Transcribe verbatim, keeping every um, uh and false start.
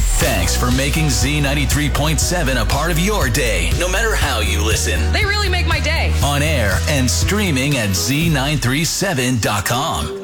Thanks for making Z ninety-three point seven a part of your day, no matter how you listen. They really make my day. On air and streaming at Z nine three seven dot com.